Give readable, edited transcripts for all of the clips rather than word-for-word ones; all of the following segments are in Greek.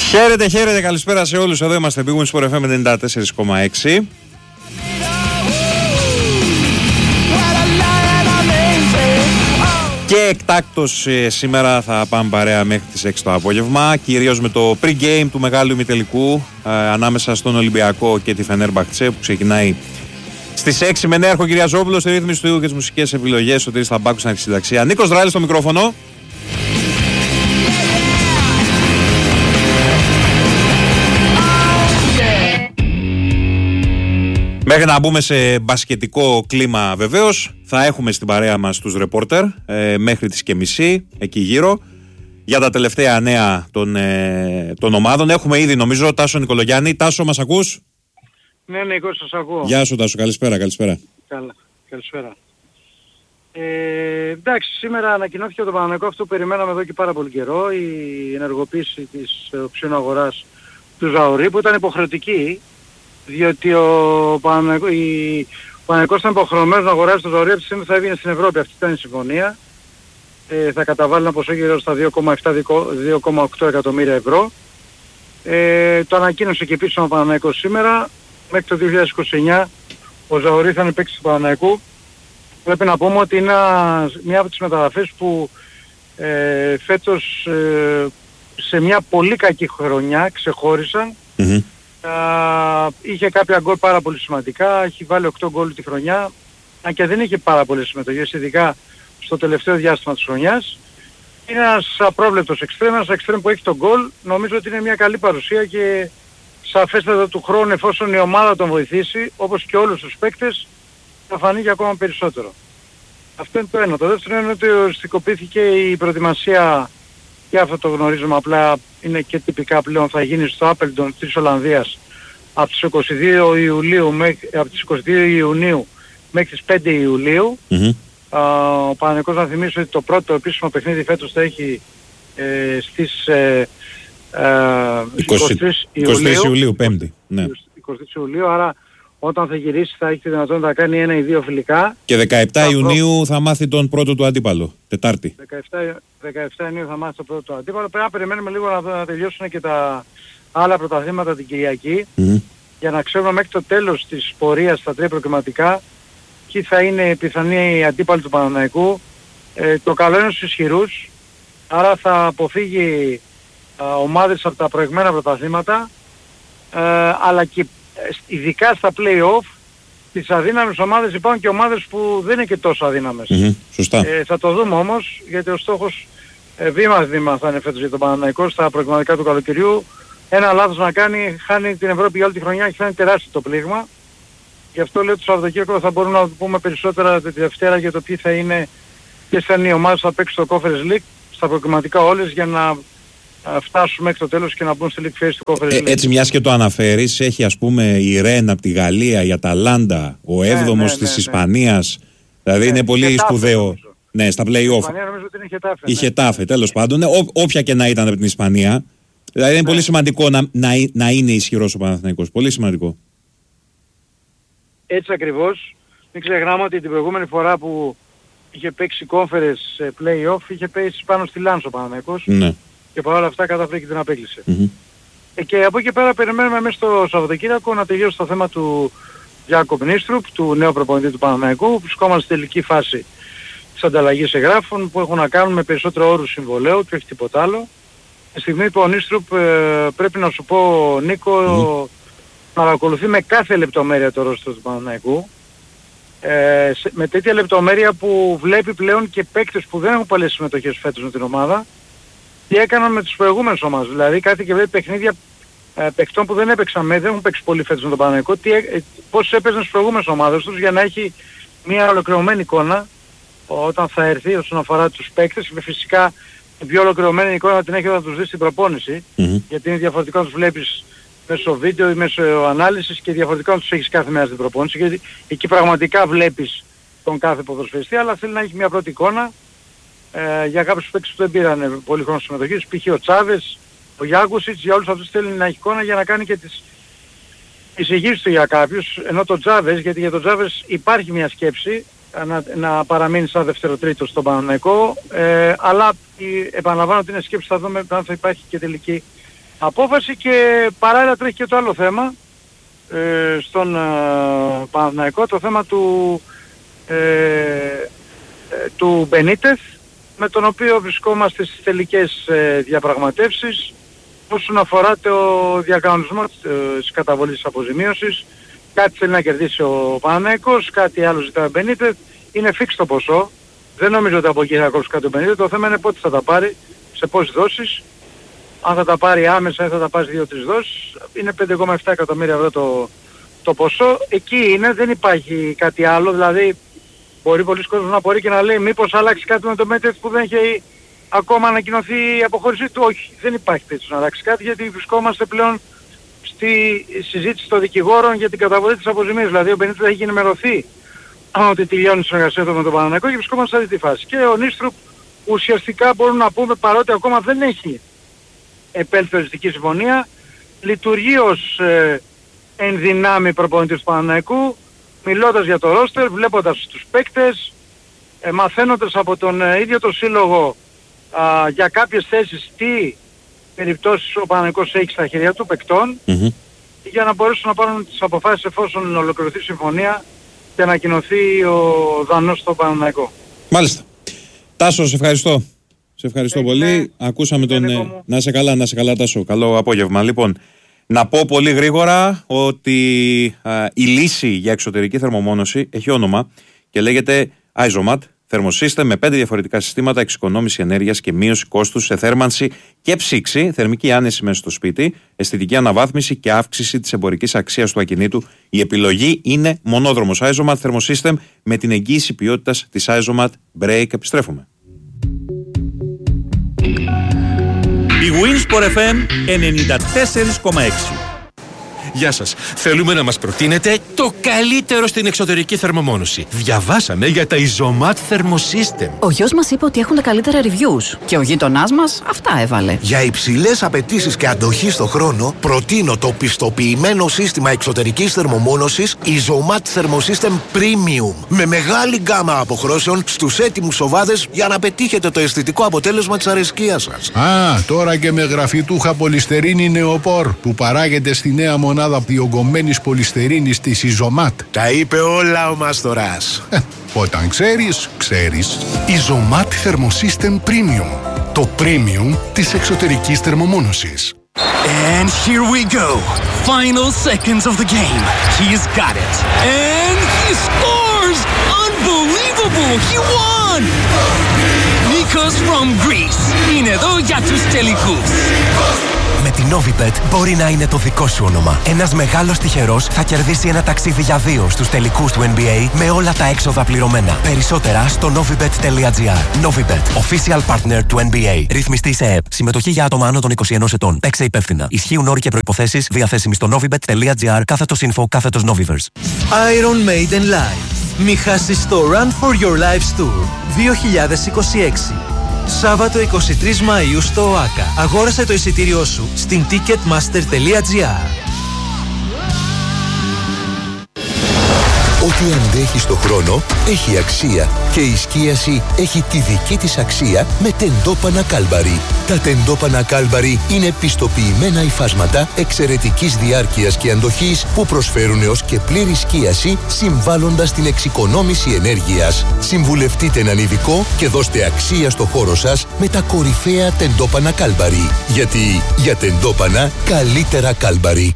Χαίρετε, χαίρετε, καλησπέρα σε όλους. Εδώ είμαστε, Big Win Sport FM 94,6. Και εκτάκτως σήμερα θα πάμε παρέα μέχρι τις 6 το απόγευμα, κυρίως με το pre-game του μεγάλου ημιτελικού ανάμεσα στον Ολυμπιακό και τη Φενέρμπαχτσε που ξεκινάει στις 6 με Νέαρχο Κυριαζόπουλο, στη ρύθμιση του ήχου και τις μουσικές επιλογές, ο Τήρης Θαμπάκου στην αρχισυνταξία. Νίκος Δράλης στο μικρόφωνο. Μέχρι να μπούμε σε μπασκετικό κλίμα βεβαίως, θα έχουμε στην παρέα μας τους ρεπόρτερ μέχρι τις και μισή, εκεί γύρω, για τα τελευταία νέα των ομάδων. Έχουμε ήδη νομίζω Τάσο Νικολογιάννη. Τάσο, μας ακούς? Ναι, Νίκο, σας ακούω. Γεια σου Τάσο, καλησπέρα. Καλά, καλησπέρα. Εντάξει, σήμερα ανακοινώθηκε το Παναθηναϊκό, αυτό που περιμέναμε εδώ και πάρα πολύ καιρό, η ενεργοποίηση της οψιών αγοράς του Ζαουρί, που ήταν υποχρεωτική, διότι ο Παναθηναϊκός ήταν υποχρεωμένος να αγοράσει το Ζαουρί από τη στιγμή που θα έβγαινε στην Ευρώπη. Αυτή ήταν η συμφωνία. Θα καταβάλει ένα ποσό γύρω στα 2,8 εκατομμύρια ευρώ. Το ανακοίνωσε και επίσης ο Παναθηναϊκός σήμερα. Μέχρι το 2029 ο Ζαουρί θα είναι παίκτης του Παναθηναϊκού. Πρέπει να πούμε ότι είναι μια από τις μεταγραφές που φέτος σε μια πολύ κακή χρονιά ξεχώρισαν. Mm-hmm. Είχε κάποια γκολ πάρα πολύ σημαντικά, έχει βάλει 8 γκολ τη χρονιά, αν και δεν είχε πάρα πολλές συμμετοχές, ειδικά στο τελευταίο διάστημα της χρονιάς. Είναι ένας απρόβλεπτος εξτρέμ, ένας εξτρέμ που έχει τον γκολ. Νομίζω ότι είναι μια καλή παρουσία και σαφέστατα του χρόνου, εφόσον η ομάδα τον βοηθήσει, όπως και όλους τους παίκτες, θα φανεί και ακόμα περισσότερο. Αυτό είναι το ένα. Το δεύτερο είναι ότι οριστικοποιήθηκε η προετοιμασία, και αυτό το γνωρίζουμε, απλά είναι και τυπικά πλέον, θα γίνει στο Appleton της Ολλανδίας από τις 22 Ιουνίου μέχρι τις 5 Ιουλίου. Mm-hmm. Ο Παναθηναϊκός, να θυμίσω ότι το πρώτο επίσημο παιχνίδι φέτος θα έχει στις 23 Ιουλίου, Πέμπτη. Ναι. 23 Ιουλίου, άρα όταν θα γυρίσει θα έχει τη δυνατότητα να κάνει 1 ή 2 φιλικά. Και 17 Ιουνίου θα μάθει τον πρώτο του αντίπαλο, Τετάρτη. 17 Ιουνίου θα μάθει τον πρώτο του αντίπαλο. Πρέπει να περιμένουμε λίγο να τελειώσουν και τα άλλα πρωταθλήματα την Κυριακή, για να ξέρουμε μέχρι το τέλος της πορείας στα τρία προκριματικά ποιοι θα είναι πιθανοί αντίπαλοι του Παναθηναϊκού. Το καλό είναι στους ισχυρούς, άρα θα αποφύγει ομάδες από τα προηγμένα πρωταθλήματα, αλλά και ειδικά στα play-off τις αδύναμες ομάδες υπάρχουν και ομάδες που δεν είναι και τόσο αδύναμες. Σωστά. Θα το δούμε όμως, γιατί ο στόχος βήμα θα είναι φέτος για τον Παναθηναϊκό στα προκριματικά του καλοκαιριού. Ένα λάθος να κάνει, χάνει την Ευρώπη για όλη τη χρονιά και θα είναι τεράστιο το πλήγμα. Γι' αυτό λέω το Σαββατοκύριακο θα μπορούμε να πούμε περισσότερα τη Δευτέρα για το ποιοι θα είναι, ποιες θα είναι οι ομάδες που θα παίξουν στο Conference League, στα προκριματικά όλες, για να φτάσουμε μέχρι το τέλος και να μπουν στη League Phase του Conference League. Έτσι, μιας και το αναφέρεις, έχει ας πούμε η Ρεν από τη Γαλλία, η Αταλάντα, ο 7ος της Ισπανίας, δηλαδή είναι πολύ σπουδαίο. Ναι, στα play-off. Η Ισπανία νομίζω ότι είναι Χετάφε. Η Χετάφε, τέλος πάντων, όποια και να ήταν από την Ισπανία. Δηλαδή είναι πολύ σημαντικό να είναι ισχυρός ο Παναθηναϊκός. Πολύ σημαντικό. Έτσι ακριβώς. Μην ξεχνάμε ότι την προηγούμενη φορά που είχε παίξει Conference play-off είχε παίξει πάνω στη Λάνς ο Παναθηναϊκός. Ναι. Και παρόλα αυτά καταφέρει και την απέκλεισε. Και από εκεί πέρα περιμένουμε μέσα στο Σαββατοκύριακο να τελειώσει το θέμα του Γιάκοπ Νίστρουπ, του νέου προπονητή του Παναθηναϊκού. Βρισκόμαστε στη τελική φάση της ανταλλαγής εγγράφων που έχουν να κάνουν με περισσότερο όρους συμβολαίου και όχι τίποτα άλλο. Τη στιγμή που ο Νίστρουπ, πρέπει να σου πω, Νίκο, παρακολουθεί με κάθε λεπτομέρεια το ρόστρο του Παναθηναϊκού. Με τέτοια λεπτομέρεια που βλέπει πλέον και παίκτες που δεν έχουν πολλές συμμετοχές φέτος με την ομάδα, τι έκαναν με τις προηγούμενες ομάδες. Δηλαδή κάτι και βλέπει παιχνίδια παικτών που δεν έπαιξαν δεν έχουν παίξει πολύ φέτος με τον Παναθηναϊκό, πώς έπαιζαν στις προηγούμενες ομάδες τους, για να έχει μια ολοκληρωμένη εικόνα όταν θα έρθει όσον αφορά τους παίκτες. Και φυσικά την πιο ολοκληρωμένη εικόνα την έχει όταν τους δεις στην προπόνηση, γιατί είναι διαφορετικό να τους βλέπεις μέσω βίντεο ή μέσω ανάλυσης και διαφορετικό να τους έχεις κάθε μέρα στην προπόνηση, γιατί εκεί πραγματικά βλέπεις τον κάθε ποδοσφαιριστή, αλλά θέλει να έχει μια πρώτη εικόνα. Για κάποιους παίκτες που δεν πήραν πολύ χρόνο συμμετοχής, π.χ. ο Τσάβες, ο Γιάκουσιτς, για όλους αυτούς θέλει να έχει εικόνα για να κάνει και τις εισηγήσεις του για κάποιους, ενώ το Τσάβες, γιατί για τον Τσάβες υπάρχει μια σκέψη να παραμείνει σαν δεύτερο-τρίτο στον Παναθηναϊκό, αλλά επαναλαμβάνω ότι είναι σκέψη, θα δούμε αν θα υπάρχει και τελική απόφαση και παράλληλα τρέχει και το άλλο θέμα στον Παναθηναϊκό, το θέμα του Μπενίτεθ, με τον οποίο βρισκόμαστε στις τελικές διαπραγματεύσεις όσον αφορά το διακανονισμό της καταβολής της αποζημίωσης. Κάτι θέλει να κερδίσει ο Παναθηναϊκός, κάτι άλλο ζητάει ο Μπενίτεθ. Είναι fix το ποσό. Δεν νομίζω ότι από εκεί θα κόψει κάτι ο Μπενίτεθ. Το θέμα είναι πότε θα τα πάρει, σε πόσες δόσεις. Αν θα τα πάρει άμεσα ή θα τα πάρει 2-3 δόσεις. Είναι 5,7 εκατομμύρια ευρώ το ποσό. Εκεί είναι, δεν υπάρχει κάτι άλλο. Δηλαδή μπορεί πολλοί κόσμος να μπορεί και να λέει μήπως αλλάξει κάτι με το Μπενίτεθ που δεν έχει ακόμα ανακοινωθεί η αποχώρησή του. Όχι, δεν υπάρχει τέτοιο να αλλάξει κάτι, γιατί βρισκόμαστε πλέον στη συζήτηση των δικηγόρων για την καταβολή της αποζημίωσης. Δηλαδή ο Μπενίτεθ έχει ενημερωθεί ότι τελειώνει η συνεργασία του με τον Παναθηναϊκό και βρισκόμαστε σε αυτή τη φάση. Και ο Νίστρουπ ουσιαστικά μπορούμε να πούμε, παρότι ακόμα δεν έχει επέλθει οριστική συμφωνία, λειτουργεί ως ενδυνάμει προπονητής του Παναθηναϊκού, μιλώντας για το ρόστερ, βλέποντας τους παίκτες, μαθαίνοντας από τον ίδιο το σύλλογο για κάποιες θέσεις τι περιπτώσεις ο Παναθηναϊκός έχει στα χέρια του παικτών, για να μπορέσουν να πάρουν τις αποφάσεις εφόσον ολοκληρωθεί η συμφωνία και ανακοινωθεί ο Δανός στον Παναθηναϊκό. Μάλιστα. Τάσο, σε ευχαριστώ. Σε ευχαριστώ πολύ. Ακούσαμε τον... Να είσαι καλά Τάσο. Καλό απόγευμα. Λοιπόν, να πω πολύ γρήγορα ότι η λύση για εξωτερική θερμομόνωση έχει όνομα και λέγεται iSomat Thermosystem, με 5 διαφορετικά συστήματα, εξοικονόμηση ενέργειας και μείωση κόστους σε θέρμανση και ψήξη, θερμική άνεση μέσα στο σπίτι, αισθητική αναβάθμιση και αύξηση της εμπορικής αξίας του ακινήτου. Η επιλογή είναι μονόδρομος. iSomat Thermosystem με την εγγύηση ποιότητας της iSomat Break. Επιστρέφουμε. Η Winsport FM 94,6. Γεια σας. Θέλουμε να μας προτείνετε το καλύτερο στην εξωτερική θερμομόνωση. Διαβάσαμε για τα iSomat Thermosystem. Ο γιος μας είπε ότι έχουν τα καλύτερα reviews και ο γείτονάς μας αυτά έβαλε. Για υψηλές απαιτήσεις και αντοχή στο χρόνο, προτείνω το πιστοποιημένο σύστημα εξωτερικής θερμομόνωσης iSomat Thermosystem Premium. Με μεγάλη γκάμα αποχρώσεων στους έτοιμους οβάδες για να πετύχετε το αισθητικό αποτέλεσμα της αρεσκίας σας. Τώρα και με γραφιτούχα πολυστερίνη νεοπόρ που παράγεται στη νέα μονάδα διογκωμένης πολυστερίνης της iSomat. Τα είπε όλα ο Μάστορας. Όταν ξέρεις, ξέρεις. iSomat Thermosystem Premium. Το premium της εξωτερικής θερμομόνωσης. And here we go. Final seconds of the game. He's got it. And he scores! Unbelievable! He won! Nikos from Greece. Είναι εδώ για τους τελικούς. Με την Novibet μπορεί να είναι το δικό σου όνομα. Ένας μεγάλος τυχερός θα κερδίσει ένα ταξίδι για 2 στους τελικούς του NBA με όλα τα έξοδα πληρωμένα. Περισσότερα στο novibet.gr. Novibet, official partner του NBA. Ρυθμιστή σε ΕΕΠ. Συμμετοχή για άτομα άνω των 21 ετών. Παίξε υπεύθυνα. Ισχύουν όροι και προϋποθέσεις διαθέσιμοι στο novibet.gr/info/Novivers. Iron Maiden Live. Μη χάσεις το Run for Your Lives Tour 2026. Σάββατο 23 Μαΐου στο ΟΑΚΑ. Αγόρασε το εισιτήριό σου στην ticketmaster.gr. Ό,τι αντέχει στο χρόνο έχει αξία και η σκίαση έχει τη δική της αξία με τεντόπανα Κάλμπαρι. Τα τεντόπανα Κάλμπαρι είναι πιστοποιημένα υφάσματα εξαιρετικής διάρκειας και αντοχής που προσφέρουν έως και πλήρη σκίαση, συμβάλλοντας στην εξοικονόμηση ενέργειας. Συμβουλευτείτε έναν ειδικό και δώστε αξία στο χώρο σας με τα κορυφαία τεντόπανα Κάλμπαρι. Γιατί για τεντόπανα καλύτερα Κάλμπαρι.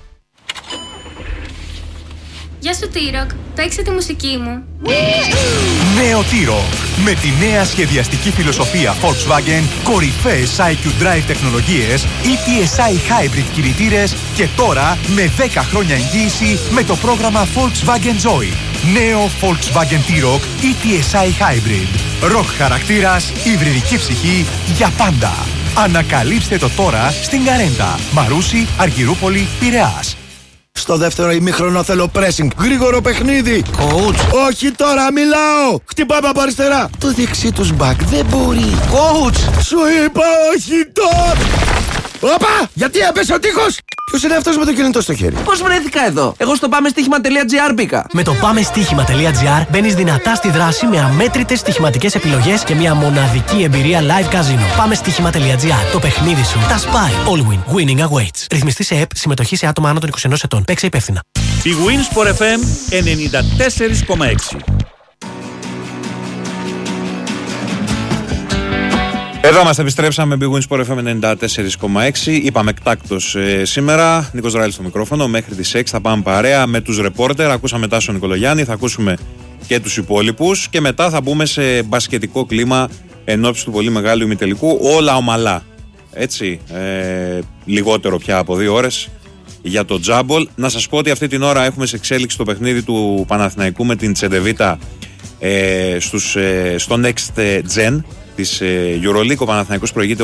Γεια σου T-Rock, παίξε τη μουσική μου. Νέο T-Rock. Με τη νέα σχεδιαστική φιλοσοφία Volkswagen, κορυφαίες IQ Drive τεχνολογίες, ETSI Hybrid κινητήρες και τώρα με 10 χρόνια εγγύηση με το πρόγραμμα Volkswagen Joy. Νέο Volkswagen T-Rock ETSI Hybrid. Rock χαρακτήρας, υβριδική ψυχή για πάντα. Ανακαλύψτε το τώρα στην Καρέντα, Μαρούσι, Αργυρούπολη, Πειραιάς. Στο δεύτερο ημίχρονο θέλω pressing. Γρήγορο παιχνίδι. Coach. Όχι τώρα, μιλάω. Χτυπάμε από αριστερά. Το δεξί τους μπακ δεν μπορεί. Coach. Σου είπα όχι τώρα. Όπα, γιατί έπεσε ο τείχος. Ποιος είναι αυτός με το κινητό στο χέρι? Πώς βρέθηκα εδώ? Εγώ στο πάμεστοίχημα.gr μπήκα. Με το πάμεστοίχημα.gr μπαίνεις δυνατά στη δράση με αμέτρητες στοιχηματικές επιλογές και μια μοναδική εμπειρία live casino. Πάμεστοίχημα.gr. Το παιχνίδι σου τα σπάει. All win. Winning awaits. Ρυθμιστή σε ΕΠ. Συμμετοχή σε άτομα άνω των 21 ετών. Παίξε υπεύθυνα. Η Winsport FM 94,6. Εδώ είμαστε, επιστρέψαμε με Big Win Sport FM 94,6. Είπαμε εκτάκτος σήμερα. Νίκος Δράλης στο μικρόφωνο. Μέχρι τις 6 θα πάμε παρέα με τους ρεπόρτερ. Ακούσαμε Τάσο Νικολογιάννη, θα ακούσουμε και τους υπόλοιπους. Και μετά θα μπούμε σε μπασκετικό κλίμα εν ώψη του πολύ μεγάλου ημιτελικού. Όλα ομαλά. Έτσι. Λιγότερο πια από 2 ώρες για το τζάμπολ. Να σας πω ότι αυτή την ώρα έχουμε σε εξέλιξη το παιχνίδι του Παναθηναϊκού με την Τσεντεβίτα στο Next Gen της EuroLeague. Ο Παναθηναϊκός προηγείται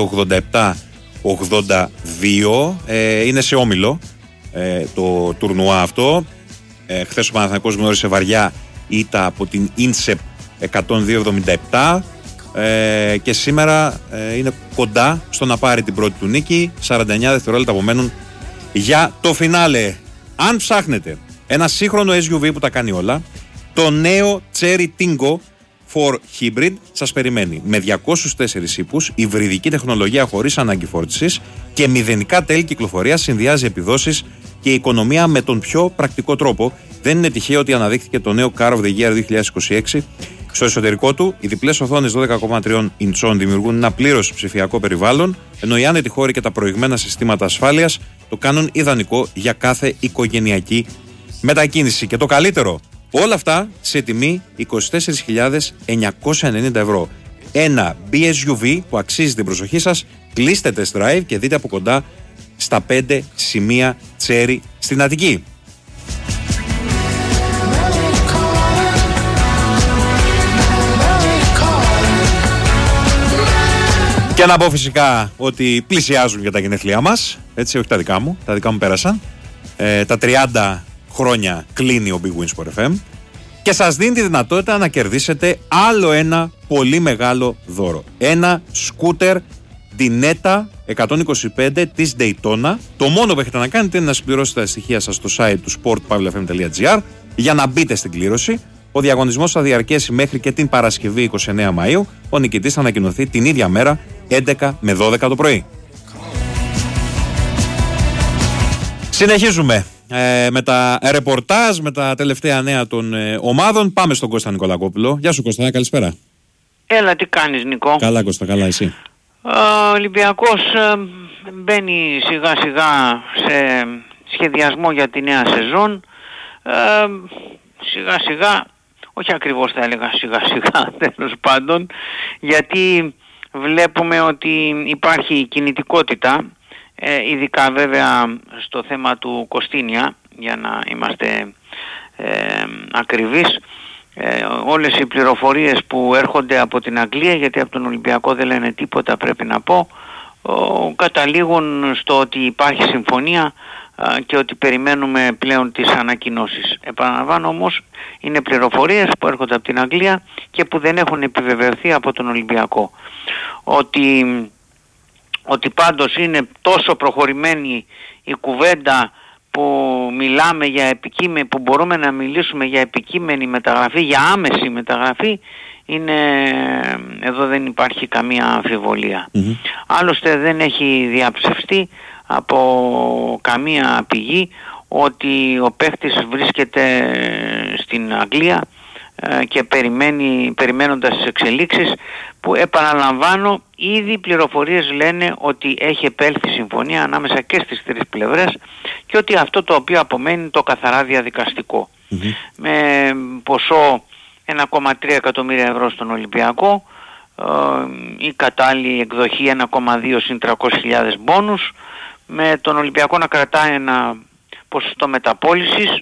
87-82. Είναι σε όμιλο το τουρνουά αυτό. Χθες ο Παναθηναϊκός γνώρισε βαριά ήττα από την Ίνσεπ 102-77 και σήμερα είναι κοντά στο να πάρει την πρώτη του νίκη. 49 δευτερόλεπτα απομένουν για το φινάλε. Αν ψάχνετε ένα σύγχρονο SUV που τα κάνει όλα, το νέο Cherry Tingo for Hybrid σας περιμένει με 204 ύπους, υβριδική τεχνολογία χωρίς ανάγκη φόρτισης και μηδενικά τέλη κυκλοφορίας. Συνδυάζει επιδόσεις και οικονομία με τον πιο πρακτικό τρόπο. Δεν είναι τυχαίο ότι αναδείχθηκε το νέο Car of the Year 2026. Στο εσωτερικό του, οι διπλές οθόνες 12,3 ιντσών δημιουργούν ένα πλήρως ψηφιακό περιβάλλον, ενώ οι άνετοι χώροι και τα προηγμένα συστήματα ασφάλειας το κάνουν ιδανικό για κάθε οικογενειακή μετακίνηση. Και το καλύτερο, όλα αυτά σε τιμή 24.990 ευρώ. Ένα BSUV που αξίζει την προσοχή σας. Κλείστε test drive και δείτε από κοντά στα 5 σημεία Cherry στην Αττική. Και να πω φυσικά ότι πλησιάζουν για τα γενέθλιά μας. Έτσι, όχι τα δικά μου. Τα δικά μου πέρασαν. Τα 30 χρόνια κλείνει ο Big Win Sport FM και σας δίνει τη δυνατότητα να κερδίσετε άλλο ένα πολύ μεγάλο δώρο. Ένα σκούτερ Dinetta 125 της Daytona. Το μόνο που έχετε να κάνετε είναι να συμπληρώσετε τα στοιχεία σας στο site του sportpavlafm.gr για να μπείτε στην κλήρωση. Ο διαγωνισμός θα διαρκέσει μέχρι και την Παρασκευή 29 Μαΐου. Ο νικητής θα ανακοινωθεί την ίδια μέρα 11 με 12 το πρωί. Συνεχίζουμε με τα ρεπορτάζ, με τα τελευταία νέα των ομάδων. Πάμε στον Κώστα Νικολακόπουλο. Γεια σου Κώστα, καλησπέρα. Έλα, τι κάνεις Νικό? Καλά Κώστα, καλά εσύ? Ο Ολυμπιακός μπαίνει σιγά σιγά σε σχεδιασμό για τη νέα σεζόν. Σιγά σιγά, όχι ακριβώς θα έλεγα σιγά σιγά τέλος πάντων, γιατί βλέπουμε ότι υπάρχει κινητικότητα, ειδικά βέβαια στο θέμα του Κωστίνια, για να είμαστε ακριβείς. Όλες οι πληροφορίες που έρχονται από την Αγγλία, γιατί από τον Ολυμπιακό δεν λένε τίποτα πρέπει να πω, καταλήγουν στο ότι υπάρχει συμφωνία και ότι περιμένουμε πλέον τις ανακοινώσεις. Επαναλαμβάνω όμως, είναι πληροφορίες που έρχονται από την Αγγλία και που δεν έχουν επιβεβαιωθεί από τον Ολυμπιακό. Ότι πάντως είναι τόσο προχωρημένη η κουβέντα που μιλάμε για που μπορούμε να μιλήσουμε για επικείμενη μεταγραφή, για άμεση μεταγραφή, εδώ δεν υπάρχει καμία αμφιβολία. Άλλωστε δεν έχει διαψευστεί από καμία πηγή ότι ο παίχτης βρίσκεται στην Αγγλία και περιμένοντας τις εξελίξεις, που επαναλαμβάνω ήδη οι πληροφορίες λένε ότι έχει επέλθει συμφωνία ανάμεσα και στις τρεις πλευρές και ότι αυτό το οποίο απομένει είναι το καθαρά διαδικαστικό. Με ποσό 1,3 εκατομμύρια ευρώ στον Ολυμπιακό, η κατάλληλη εκδοχή 1,2 συν 300.000 μπόνους, με τον Ολυμπιακό να κρατάει ένα ποσοστό μεταπώλησης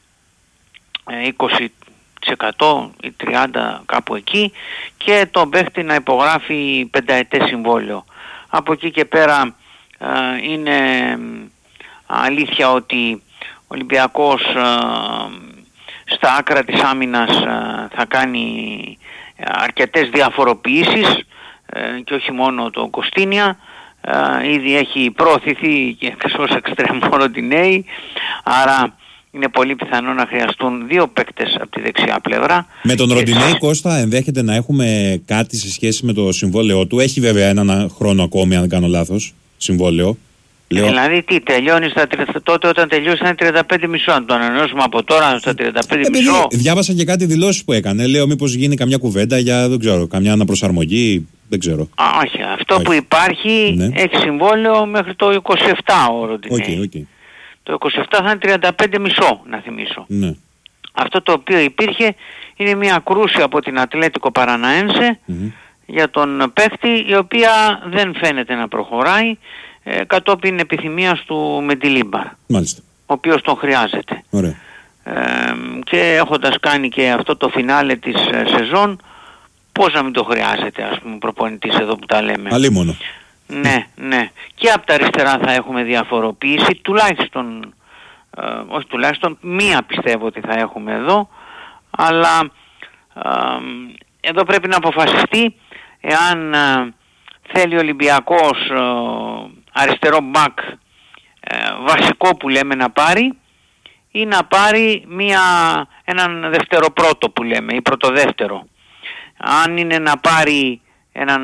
20% ή 30% κάπου εκεί, και τον παίχτη να υπογράφει 5ετές συμβόλαιο. Από εκεί και πέρα είναι αλήθεια ότι ο Ολυμπιακός στα άκρα της άμυνας θα κάνει αρκετές διαφοροποιήσεις και όχι μόνο τον Κωστίνια. ήδη έχει προωθηθεί και ως εξτρέμ ο Ροντινέη, άρα είναι πολύ πιθανό να χρειαστούν 2 παίκτες από τη δεξιά πλευρά. Με τον Ροντινέη, Κώστα, ενδέχεται να έχουμε κάτι σε σχέση με το συμβόλαιό του. Έχει βέβαια έναν χρόνο ακόμη, αν δεν κάνω λάθος, συμβόλαιο. Δηλαδή τι, τελειώνει τότε όταν τελειώσει είναι 35,5. Αν το ανανεώσουμε από τώρα στα 35,5. Διάβασα και κάτι δηλώσεις που έκανε. Λέω μήπως γίνει καμιά κουβέντα για, δεν ξέρω, καμιά αναπροσαρμογή. Δεν ξέρω. Όχι, αυτό που υπάρχει έχει συμβόλαιο μέχρι το 27 ο Ροντινέη. Το 27 θα είναι 35,5, να θυμίσω. Ναι. Αυτό το οποίο υπήρχε είναι μια κρούση από την Ατλέτικο Παραναένσε για τον παίκτη, η οποία δεν φαίνεται να προχωράει κατόπιν επιθυμίας του Μεντιλίμπαρ. Μάλιστα. Ο οποίος τον χρειάζεται. Ωραία. Και έχοντας κάνει και αυτό το φινάλε της σεζόν, πώς να μην το χρειάζεται, ας πούμε, προπονητής εδώ που τα λέμε. Αλίμονο. Ναι. Και από τα αριστερά θα έχουμε διαφοροποίηση, τουλάχιστον, όχι τουλάχιστον, μία πιστεύω ότι θα έχουμε εδώ, αλλά εδώ πρέπει να αποφασιστεί εάν θέλει ο Ολυμπιακός αριστερό μπακ βασικό που λέμε να πάρει, ή να πάρει έναν δευτεροπρώτο που λέμε, ή πρωτοδεύτερο. Αν είναι να πάρει έναν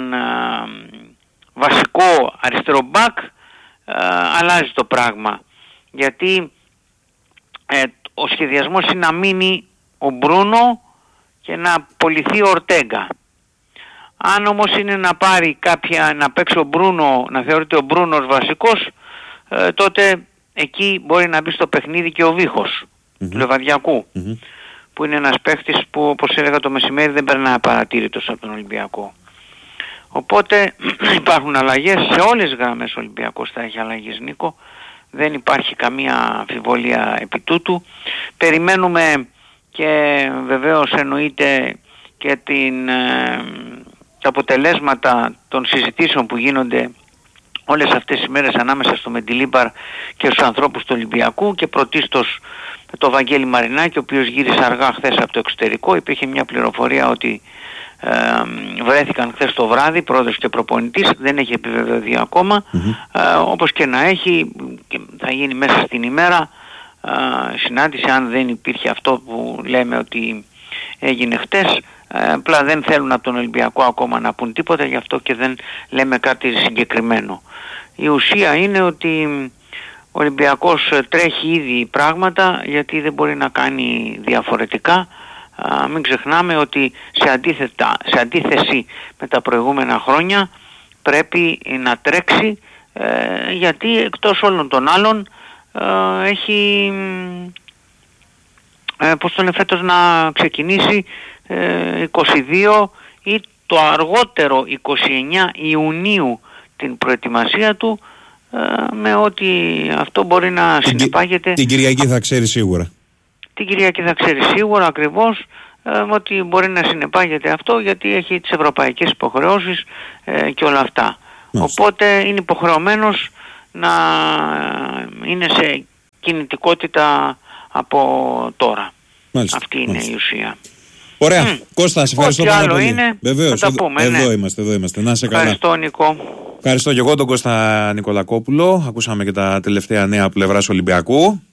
βασικό αριστερό μπακ, αλλάζει το πράγμα, γιατί ο σχεδιασμός είναι να μείνει ο Μπρούνο και να απολυθεί ο Ορτέγκα. Αν όμως είναι να πάρει να παίξει ο Μπρούνο, να θεωρείται ο Μπρούνος βασικός, τότε εκεί μπορεί να μπει στο παιχνίδι και ο Βίχος του Λεβαδιακού, που είναι ένας παίχτης που, όπως έλεγα το μεσημέρι, δεν περνάει απαρατήρητος από τον Ολυμπιακό. Οπότε υπάρχουν αλλαγές σε όλες τις γραμμές. Ο Ολυμπιακός θα έχει αλλαγές, Νίκο, δεν υπάρχει καμία αμφιβολία επί τούτου. Περιμένουμε και βεβαίως εννοείται και τα αποτελέσματα των συζητήσεων που γίνονται όλες αυτές τις μέρες ανάμεσα στο Μεντιλίμπαρ και στους ανθρώπους του Ολυμπιακού, και πρωτίστως το Βαγγέλη Μαρινάκη, ο οποίος γύρισε αργά χθες από το εξωτερικό. Υπήρχε μια πληροφορία ότι βρέθηκαν χθες το βράδυ πρόεδρος και προπονητής, δεν έχει επιβεβαιωθεί ακόμα. Όπως και να έχει, και θα γίνει μέσα στην ημέρα συνάντηση, αν δεν υπήρχε αυτό που λέμε ότι έγινε χτες. Απλά δεν θέλουν από τον Ολυμπιακό ακόμα να πούν τίποτα, γι' αυτό και δεν λέμε κάτι συγκεκριμένο. Η ουσία είναι ότι ο Ολυμπιακός τρέχει ήδη πράγματα, γιατί δεν μπορεί να κάνει διαφορετικά. Μην ξεχνάμε ότι σε αντίθεση με τα προηγούμενα χρόνια πρέπει να τρέξει, γιατί εκτός όλων των άλλων έχει πώς τον φέτος να ξεκινήσει 22 ή το αργότερο 29 Ιουνίου την προετοιμασία του, με ό,τι αυτό μπορεί να συνεπάγεται. Την Κυριακή θα ξέρει σίγουρα. Την Κυριακή θα ξέρει σίγουρα ακριβώς ότι μπορεί να συνεπάγεται αυτό, γιατί έχει τις ευρωπαϊκές υποχρεώσεις και όλα αυτά. Οπότε είναι υποχρεωμένος να είναι σε κινητικότητα από τώρα. Αυτή είναι η ουσία. Ωραία. Κώστα, σε ευχαριστώ πάρα πολύ. Βεβαίως, θα τα πούμε, εδώ είμαστε. Να σε καλά. Ευχαριστώ, Νικό. Ευχαριστώ και εγώ τον Κώστα Νικολακόπουλο. Ακούσαμε και τα τελευταία νέα πλευράς Ολυμπιακού.